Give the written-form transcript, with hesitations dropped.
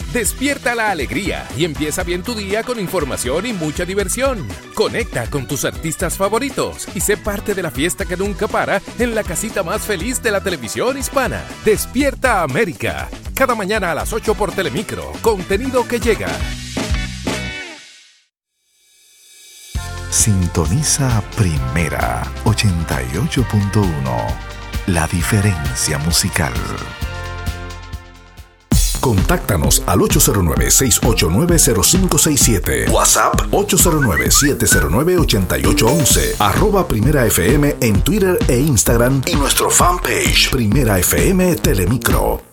Despierta la alegría y empieza bien tu día con información y mucha diversión. Conecta con tus artistas favoritos y sé parte de la fiesta que nunca para en la casita más feliz de la televisión hispana. Despierta América. Cada mañana a las 8 por Telemicro. Contenido que llega. Sintoniza Primera 88.1. La diferencia musical. Contáctanos al 809-689-0567. WhatsApp 809-709-8811. @Primera FM en Twitter e Instagram y nuestro fanpage Primera FM Telemicro.